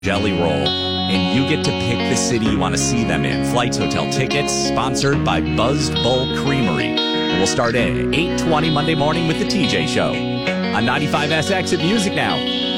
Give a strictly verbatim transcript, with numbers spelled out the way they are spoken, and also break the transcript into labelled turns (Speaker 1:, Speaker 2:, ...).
Speaker 1: Jelly Roll, and you get to pick the city you want to see them in. Flights, hotel tickets, sponsored by Buzzed Bull Creamery. We'll start at eight twenty Monday morning with the T J Show on ninety-five S X at Music Now.